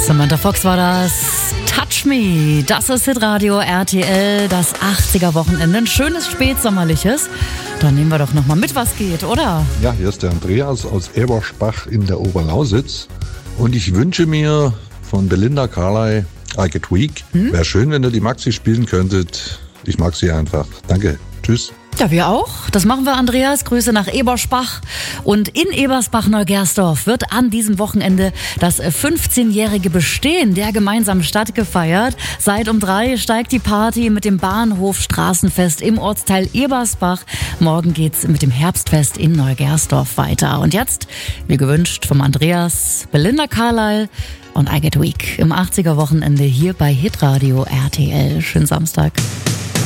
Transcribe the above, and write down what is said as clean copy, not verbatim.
Samantha Fox war das. Touch Me. Das ist Hitradio RTL, das 80er-Wochenende. Ein schönes spätsommerliches. Dann nehmen wir doch nochmal mit, was geht, oder? Ja, hier ist der Andreas aus Ebersbach in der Oberlausitz. Und ich wünsche mir von Belinda Carlisle I Get Weak. Wäre schön, wenn ihr die Maxi spielen könntet. Ich mag sie einfach. Danke. Tschüss. Ja, wir auch. Das machen wir, Andreas. Grüße nach Ebersbach. Und in Ebersbach-Neugersdorf wird an diesem Wochenende das 15-jährige Bestehen der gemeinsamen Stadt gefeiert. Seit um 3 steigt die Party mit dem Bahnhof-Straßenfest im Ortsteil Ebersbach. Morgen geht's mit dem Herbstfest in Neugersdorf weiter. Und jetzt, wie gewünscht vom Andreas, Belinda Carlisle und I Get Weak im 80er-Wochenende hier bei Hitradio RTL. Schönen Samstag.